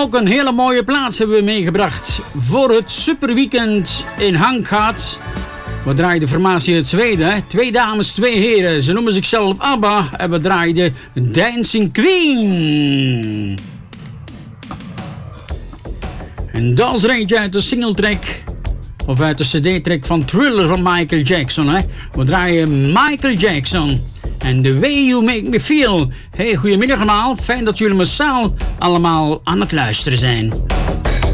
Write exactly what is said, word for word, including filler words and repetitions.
ook een hele mooie plaats hebben we meegebracht voor het superweekend in Hankhaat. We draaien de formatie uit Zweden. Twee dames, twee heren. Ze noemen zichzelf ABBA. En we draaien de Dancing Queen. En dat is er eentje uit de singletrack. Of uit de cd-track van Thriller van Michael Jackson. Hè? We draaien Michael Jackson. And the way you make me feel. Hey, goedemiddag allemaal. Fijn dat jullie massaal allemaal aan het luisteren zijn.